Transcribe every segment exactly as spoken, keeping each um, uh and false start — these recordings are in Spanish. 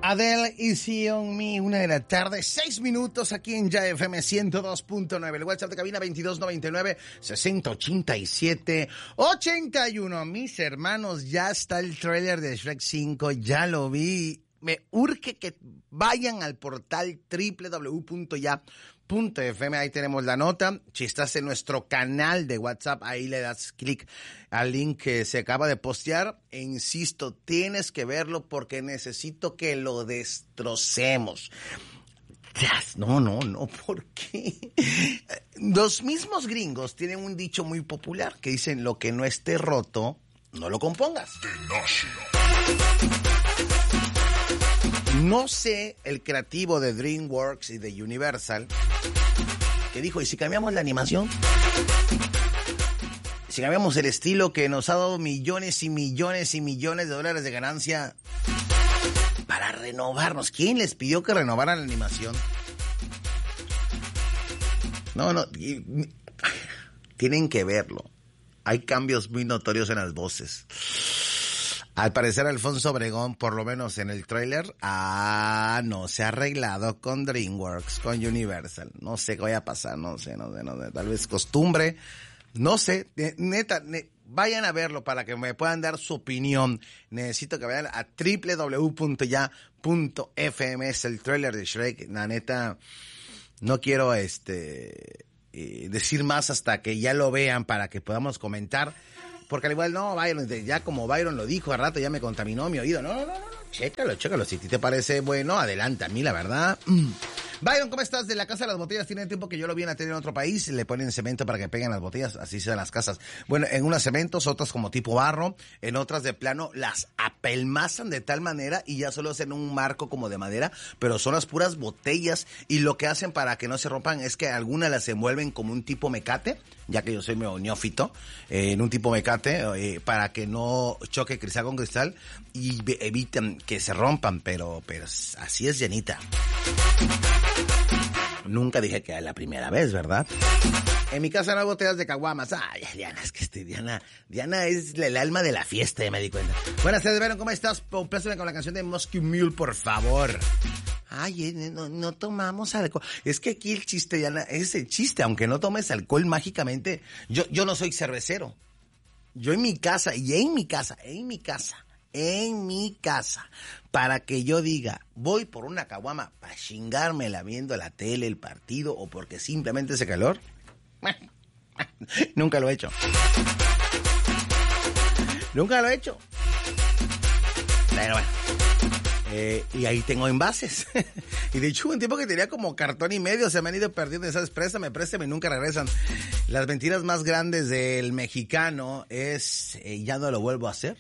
Adele, Easy on Me, una de la tarde, seis minutos aquí en Ya F M ciento dos punto nueve. El WhatsApp de cabina veintidós noventa y nueve, sesenta ochenta y siete, ochenta y uno. Mis hermanos, ya está el tráiler de Shrek cinco, ya lo vi. Me urge que vayan al portal doble u doble u doble u punto ya punto f m, ahí tenemos la nota. Si estás en nuestro canal de WhatsApp, ahí le das clic al link que se acaba de postear. E insisto, tienes que verlo porque necesito que lo destrocemos. No, no, no, ¿por qué? Los mismos gringos tienen un dicho muy popular que dicen: lo que no esté roto, no lo compongas. No sé el creativo de DreamWorks y de Universal que dijo: ¿y si cambiamos la animación? Si cambiamos el estilo que nos ha dado millones y millones y millones de dólares de ganancia para renovarnos. ¿Quién les pidió que renovaran la animación? No, no, tienen que verlo. Hay cambios muy notorios en las voces. Al parecer Alfonso Obregón, por lo menos en el tráiler, ah, no se ha arreglado con DreamWorks, con Universal. No sé qué vaya a pasar, no sé, no sé, no sé. Tal vez costumbre, no sé. Neta, ne, vayan a verlo para que me puedan dar su opinión. Necesito que vayan a doble u doble u doble u punto ya punto f m. Es el tráiler de Shrek. La neta, no quiero este eh, decir más hasta que ya lo vean para que podamos comentar. Porque al igual, no, Byron, ya como Byron lo dijo, al rato ya me contaminó mi oído. No, no, no, no, chécalo, chécalo. Si a ti te parece bueno, adelante. A mí, la verdad. Mm. Byron, ¿cómo estás? De la Casa de las Botellas. Tiene tiempo que yo lo vi en la tele en otro país. Le ponen cemento para que peguen las botellas. Así se dan las casas. Bueno, en unas cementos, otras como tipo barro. En otras de plano las apelmazan de tal manera y ya solo hacen un marco como de madera. Pero son las puras botellas. Y lo que hacen para que no se rompan es que algunas las envuelven como un tipo mecate. Ya que yo soy medio neófito, eh, en un tipo mecate, eh, para que no choque cristal con cristal y eviten que se rompan, pero, pero así es, llenita. Nunca dije que era la primera vez, ¿verdad? En mi casa no hay botellas de caguamas. Ay, Diana, es que este, Diana, Diana es el alma de la fiesta, ya me di cuenta. Buenas tardes, Verón, ¿cómo estás? Plástame con la canción de Moscow Mule, por favor. Ay, no, no tomamos alcohol. Es que aquí el chiste, Diana, es el chiste. Aunque no tomes alcohol mágicamente, yo, yo no soy cervecero. Yo en mi casa, y en mi casa, en mi casa, en mi casa, para que yo diga, voy por una caguama para chingármela viendo la tele, el partido, o porque simplemente hace calor. Nunca lo he hecho. Nunca lo he hecho. Pero bueno. Eh, y ahí tengo envases. Y de hecho, un tiempo que tenía como cartón y medio, se me han ido perdiendo. ¿Sabes? Préstame, préstame, y nunca regresan. Las mentiras más grandes del mexicano es, eh, ya no lo vuelvo a hacer.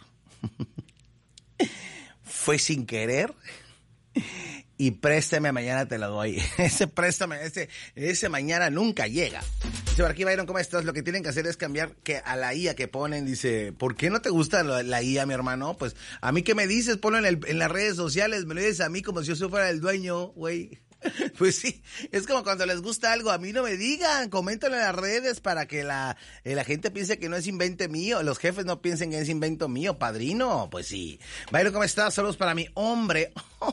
Fue sin querer. Y préstame, mañana te lo doy. Ese préstame, ese, ese mañana nunca llega. Dice, por aquí, Byron, ¿cómo estás? Lo que tienen que hacer es cambiar que a la I A que ponen. Dice, ¿por qué no te gusta la, la I A, mi hermano? Pues, ¿a mí qué me dices? Ponlo en, el, en las redes sociales. Me lo dices a mí como si yo fuera el dueño, güey. Pues sí, es como cuando les gusta algo, a mí no me digan, coméntalo en las redes para que la, eh, la gente piense que no es invento mío, los jefes no piensen que es invento mío, padrino. Pues sí. Byron, ¿cómo estás? Saludos para mi hombre.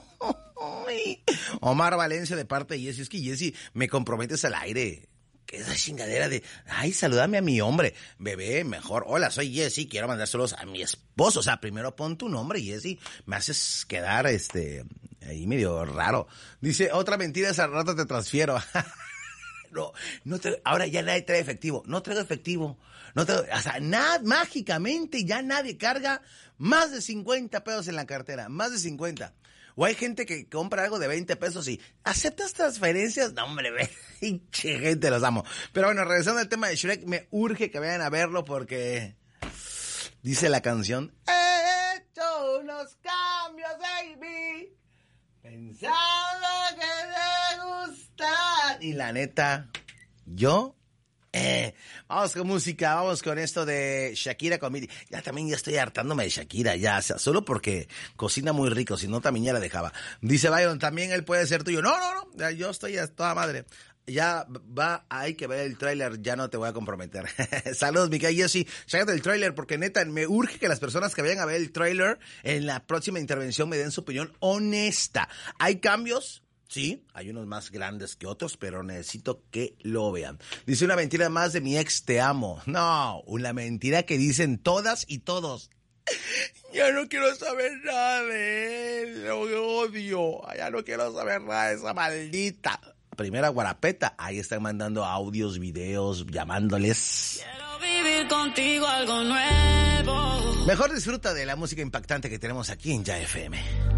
Omar Valencia, de parte de Jessy. Es que Jessy, me comprometes al aire. ¿Qué es esa chingadera de, ay, salúdame a mi hombre? Bebé, mejor, hola, soy Jessy, quiero mandar saludos a mi esposo. O sea, primero pon tu nombre, Jessy. Me haces quedar, este, ahí medio raro. Dice, otra mentira, ese rato te transfiero. No, no te, ahora ya nadie trae efectivo. No traigo efectivo. No traigo, o sea, nada, mágicamente ya nadie carga más de cincuenta pesos en la cartera. Más de cincuenta. O hay gente que compra algo de veinte pesos y ¿aceptas transferencias? No, hombre, ve, hinche gente, los amo. Pero bueno, regresando al tema de Shrek, me urge que vayan a verlo porque dice la canción, he hecho unos cambios, baby, pensando que te gustan. Y la neta, yo... Eh, vamos con música, vamos con esto de Shakira con Miri. Ya también ya estoy hartándome de Shakira, ya, o sea, solo porque cocina muy rico, si no también ya la dejaba. Dice Byron, también él puede ser tuyo. No, no, no, yo estoy a toda madre. Ya va, hay que ver el tráiler, ya no te voy a comprometer. Saludos, mi querida Jessie. Chágate el tráiler porque neta, me urge que las personas que vayan a ver el tráiler en la próxima intervención me den su opinión honesta. ¿Hay cambios? Sí, hay unos más grandes que otros, pero necesito que lo vean. Dice una mentira más de mi ex, te amo. No, una mentira que dicen todas y todos. Ya no quiero saber nada de él, lo odio. Ya no quiero saber nada de esa maldita. Primera guarapeta, ahí están mandando audios, videos, llamándoles. Quiero vivir contigo algo nuevo. Mejor disfruta de la música impactante que tenemos aquí en Ya F M.